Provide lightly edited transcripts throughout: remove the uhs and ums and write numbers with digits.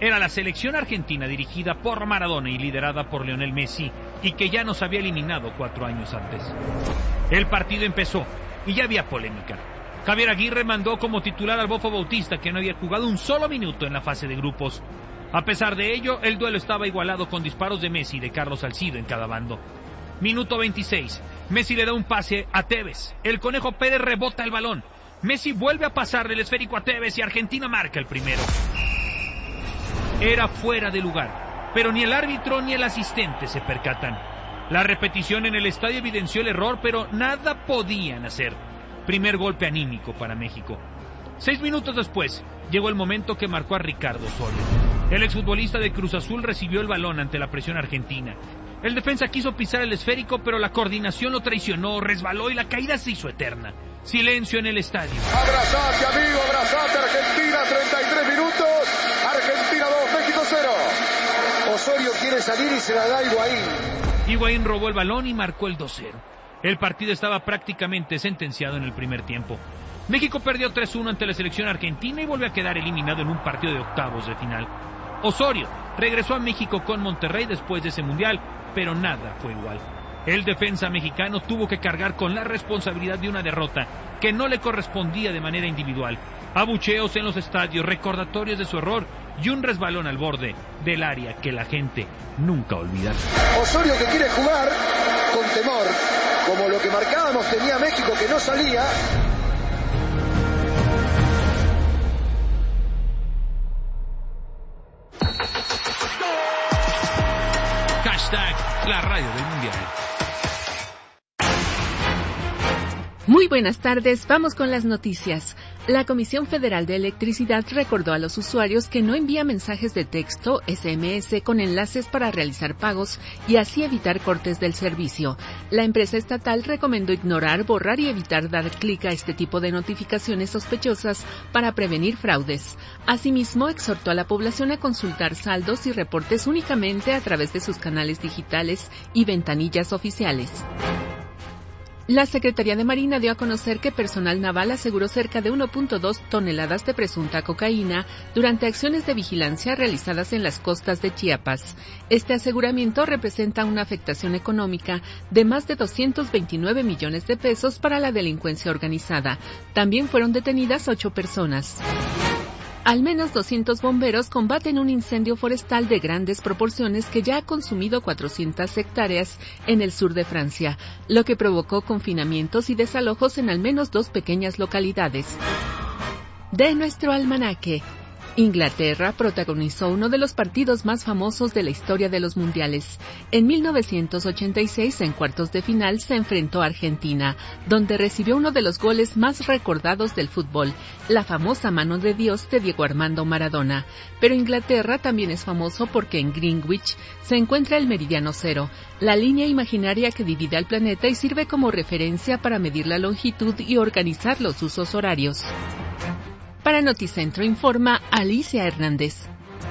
Era la selección argentina dirigida por Maradona y liderada por Lionel Messi, y que ya nos había eliminado 4 años antes. El partido empezó y ya había polémica. Javier Aguirre mandó como titular al Bofo Bautista, que no había jugado un solo minuto en la fase de grupos. A pesar de ello, el duelo estaba igualado con disparos de Messi y de Carlos Salcido en cada bando. Minuto 26. Messi le da un pase a Tevez. El Conejo Pérez rebota el balón. Messi vuelve a pasarle el esférico a Tevez y Argentina marca el primero. Era fuera de lugar, pero ni el árbitro ni el asistente se percatan. La repetición en el estadio evidenció el error, pero nada podían hacer. Primer golpe anímico para México. 6 minutos después, llegó el momento que marcó a Ricardo Osorio. El exfutbolista de Cruz Azul recibió el balón ante la presión argentina. El defensa quiso pisar el esférico, pero la coordinación lo traicionó, resbaló y la caída se hizo eterna. Silencio en el estadio. Abrazate, amigo, abrazate, Argentina, 33 minutos. Argentina 2, México 0. Osorio quiere salir y se la da a Higuaín. Higuaín robó el balón y marcó el 2-0. El partido estaba prácticamente sentenciado en el primer tiempo. México perdió 3-1 ante la selección argentina y volvió a quedar eliminado en un partido de octavos de final. Osorio regresó a México con Monterrey después de ese mundial, pero nada fue igual. El defensa mexicano tuvo que cargar con la responsabilidad de una derrota que no le correspondía de manera individual. Abucheos en los estadios, recordatorios de su error y un resbalón al borde del área que la gente nunca olvidará. Osorio, que quiere jugar con temor, como lo que marcábamos tenía México, que no salía. Hashtag la radio del mundial. Muy buenas tardes, vamos con las noticias. La Comisión Federal de Electricidad recordó a los usuarios que no envía mensajes de texto, SMS, con enlaces para realizar pagos y así evitar cortes del servicio. La empresa estatal recomendó ignorar, borrar y evitar dar clic a este tipo de notificaciones sospechosas para prevenir fraudes. Asimismo, exhortó a la población a consultar saldos y reportes únicamente a través de sus canales digitales y ventanillas oficiales. La Secretaría de Marina dio a conocer que personal naval aseguró cerca de 1.2 toneladas de presunta cocaína durante acciones de vigilancia realizadas en las costas de Chiapas. Este aseguramiento representa una afectación económica de más de 229 millones de pesos para la delincuencia organizada. También fueron detenidas 8 personas. Al menos 200 bomberos combaten un incendio forestal de grandes proporciones que ya ha consumido 400 hectáreas en el sur de Francia, lo que provocó confinamientos y desalojos en al menos 2 pequeñas localidades. De nuestro almanaque. Inglaterra protagonizó uno de los partidos más famosos de la historia de los mundiales. En 1986, en cuartos de final, se enfrentó a Argentina, donde recibió uno de los goles más recordados del fútbol, la famosa mano de Dios de Diego Armando Maradona. Pero Inglaterra también es famoso porque en Greenwich se encuentra el meridiano cero, la línea imaginaria que divide al planeta y sirve como referencia para medir la longitud y organizar los usos horarios. Para Noticentro informa Alicia Hernández.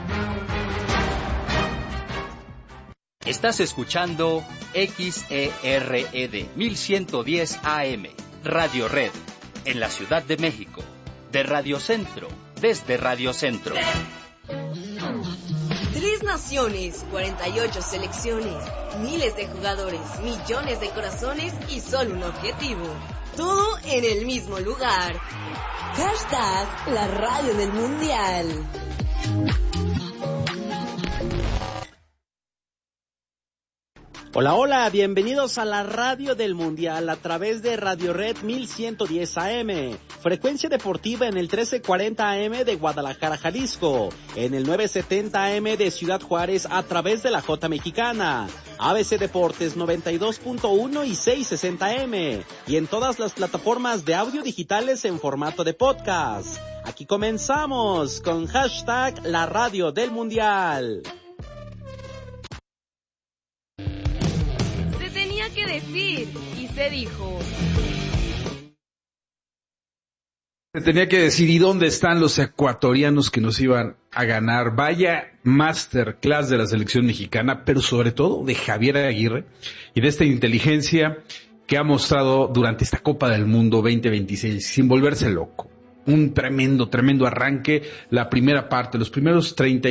Estás escuchando XERED 1110 AM, Radio Red, en la Ciudad de México, de Radio Centro, desde Radio Centro. 3 naciones, 48 selecciones, miles de jugadores, millones de corazones y solo un objetivo. Todo en el mismo lugar. Hashtag la radio del mundial. Hola, hola, bienvenidos a la radio del mundial a través de Radio Red 1110 AM, frecuencia deportiva en el 1340 AM de Guadalajara, Jalisco, en el 970 AM de Ciudad Juárez a través de la J Mexicana, ABC Deportes 92.1 y 660 AM, y en todas las plataformas de audio digitales en formato de podcast. Aquí comenzamos con hashtag la radio del mundial. Que decir y se dijo. Se tenía que decir, ¿y dónde están los ecuatorianos que nos iban a ganar? Vaya masterclass de la selección mexicana, pero sobre todo de Javier Aguirre y de esta inteligencia que ha mostrado durante esta Copa del Mundo 2026 sin volverse loco. Un tremendo arranque, la primera parte, los primeros 30